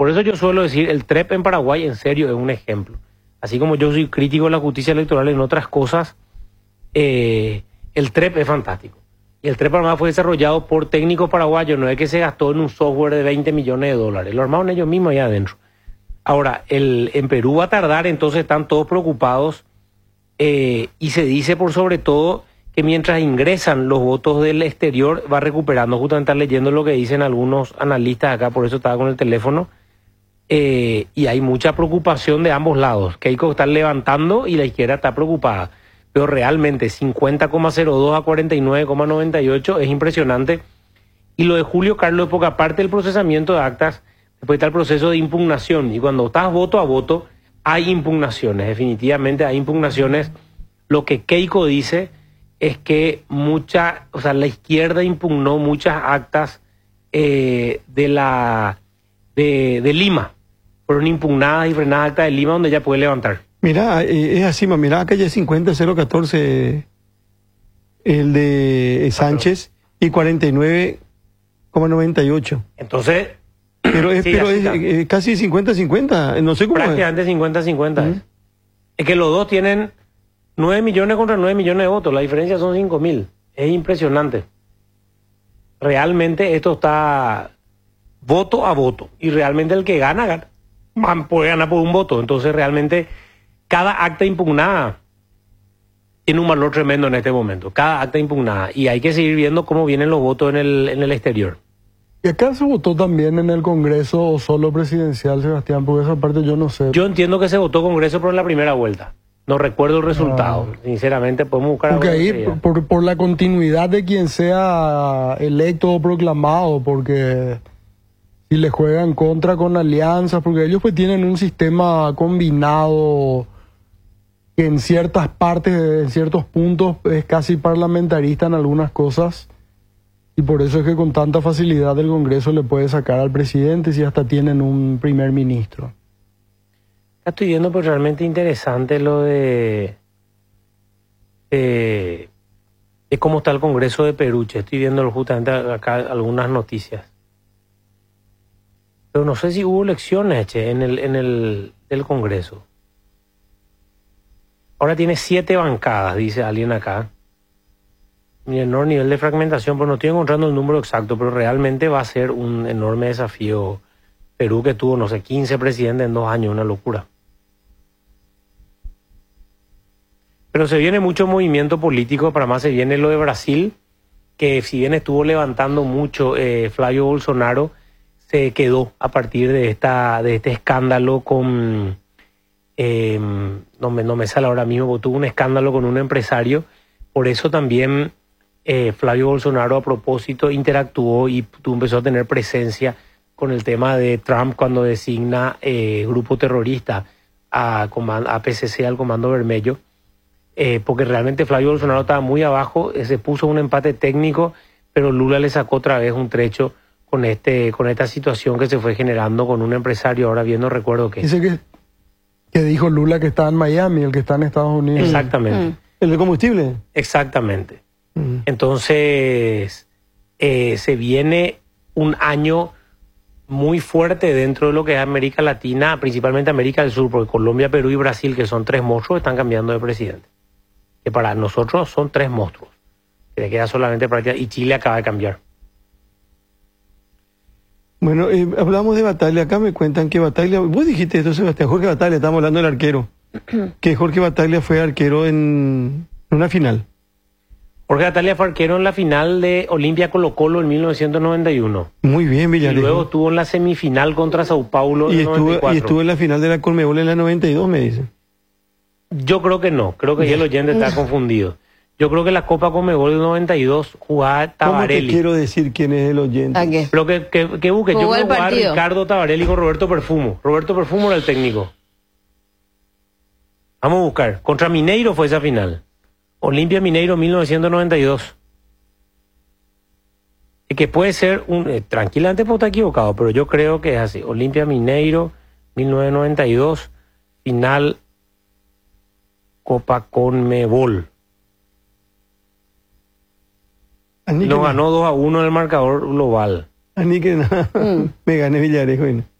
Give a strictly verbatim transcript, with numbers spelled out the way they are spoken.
Por eso yo suelo decir, el T R E P en Paraguay en serio es un ejemplo. Así como yo soy crítico de la justicia electoral en otras cosas, eh, el T R E P es fantástico. Y el T R E P además fue desarrollado por técnicos paraguayos, no es que se gastó en un software de veinte millones de dólares, lo armaron ellos mismos allá adentro. Ahora, el, en Perú va a tardar, entonces están todos preocupados eh, y se dice por sobre todo que mientras ingresan los votos del exterior va recuperando. Justamente están leyendo lo que dicen algunos analistas acá, por eso estaba con el teléfono, eh, y hay mucha preocupación de ambos lados. Keiko está levantando y la izquierda está preocupada, pero realmente cincuenta coma cero dos a cuarenta y nueve coma noventa y ocho es impresionante. Y lo de Julio Carlos, porque aparte del procesamiento de actas, después está el proceso de impugnación, y cuando estás voto a voto hay impugnaciones, definitivamente hay impugnaciones. Lo que Keiko dice es que mucha, o sea, la izquierda impugnó muchas actas eh, de la de, de Lima, fueron impugnadas y frenadas actas de Lima donde ella puede levantar. Mira, eh, es así, mira, acá ya es cincuenta cero catorce el de Sánchez y cuarenta y nueve coma noventa y ocho. Entonces, pero es, sí, pero es eh, casi cincuenta cincuenta, no sé cómo prácticamente es. cincuenta cincuenta. ¿Mm? Es que los dos tienen nueve millones contra nueve millones de votos, la diferencia son cinco mil. Es impresionante. Realmente esto está voto a voto, y realmente el que gana, gana puede ganar por un voto. Entonces realmente cada acta impugnada tiene un valor tremendo en este momento, cada acta impugnada, y hay que seguir viendo cómo vienen los votos en el, en el exterior. ¿Y acá se votó también en el Congreso o solo presidencial, Sebastián? Porque esa parte yo no sé. Yo entiendo que se votó Congreso, pero en la primera vuelta. No recuerdo el resultado. Ah. Sinceramente, podemos buscar... Porque ahí, por, por la continuidad de quien sea electo o proclamado, porque si le juegan contra con alianzas, porque ellos pues tienen un sistema combinado que en ciertas partes, en ciertos puntos, es casi parlamentarista en algunas cosas. Y por eso es que con tanta facilidad el Congreso le puede sacar al presidente si hasta tienen un primer ministro. Estoy viendo pues realmente interesante lo de, de, de cómo está el Congreso de Peruche. Estoy viendo justamente acá algunas noticias. Pero no sé si hubo elecciones, che, en el, en el del Congreso. Ahora tiene siete bancadas, dice alguien acá. Menor nivel de fragmentación, pues no estoy encontrando el número exacto, pero realmente va a ser un enorme desafío. Perú, que tuvo, no sé, quince presidentes en dos años, una locura. Pero se viene mucho movimiento político, para más se viene lo de Brasil, que si bien estuvo levantando mucho eh, Flavio Bolsonaro, se quedó a partir de esta de este escándalo con, eh, no, me, no me sale ahora mismo, tuvo un escándalo con un empresario, por eso también... Eh, Flavio Bolsonaro a propósito interactuó y tú empezó a tener presencia con el tema de Trump cuando designa eh, grupo terrorista a, a P C C, al Comando Vermelho, eh, porque realmente Flavio Bolsonaro estaba muy abajo, eh, se puso un empate técnico, pero Lula le sacó otra vez un trecho con este con esta situación que se fue generando con un empresario. Ahora bien, no recuerdo qué. Dice que, que dijo Lula que está en Miami, el que está en Estados Unidos. Exactamente. Mm. ¿El de combustible? Exactamente. Entonces, eh, se viene un año muy fuerte dentro de lo que es América Latina, principalmente América del Sur, porque Colombia, Perú y Brasil, que son tres monstruos, están cambiando de presidente. Que para nosotros son tres monstruos. Que le queda solamente práctica, y Chile acaba de cambiar. Bueno, eh, hablamos de Bataglia. Acá me cuentan que Bataglia... Vos dijiste esto, Sebastián. Jorge Bataglia, estamos hablando del arquero. Que Jorge Bataglia fue arquero en una final. Jorge Bataglia fue arquero en la final de Olimpia Colo Colo en mil novecientos noventa y uno. Muy bien, Villarejo. Y luego estuvo en la semifinal contra Sao Paulo en y el estuvo, noventa y cuatro. Y estuvo en la final de la Conmebol en la noventa y dos, me dicen. Yo creo que no. Creo que ya el oyente está confundido. Yo creo que la Copa Conmebol del noventa y dos jugaba Tabarelli. ¿Cómo te quiero decir quién es el oyente? ¿A qué? Pero que, que, que busque. Yo creo que jugaba Ricardo Tabarelli con Roberto Perfumo. Roberto Perfumo era el técnico. Vamos a buscar. Contra Mineiro fue esa final. Olimpia Mineiro mil novecientos noventa y dos. Que puede ser un... Eh, tranquilamente puedo estar equivocado, pero yo creo que es así. Olimpia Mineiro, mil novecientos noventa y dos, final Copa Conmebol. Lo ganó dos a uno en el marcador global. A mí que nada, mm. me gané Villarejo. ¿No?